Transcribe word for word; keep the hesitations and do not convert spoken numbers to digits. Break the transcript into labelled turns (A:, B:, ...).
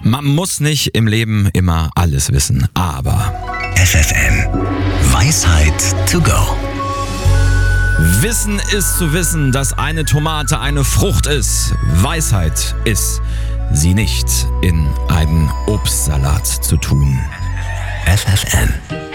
A: Man muss nicht im Leben immer alles wissen, aber
B: F F M. Weisheit to go.
A: Wissen ist zu wissen, dass eine Tomate eine Frucht ist. Weisheit ist, sie nicht in einen Obstsalat zu tun.
B: F F M.